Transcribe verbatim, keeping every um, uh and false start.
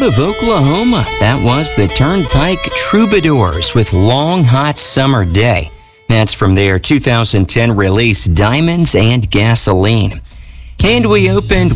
out of Oklahoma. That was the Turnpike Troubadours with Long Hot Summer Day. That's from their two thousand ten release, Diamonds and Gasoline. And we opened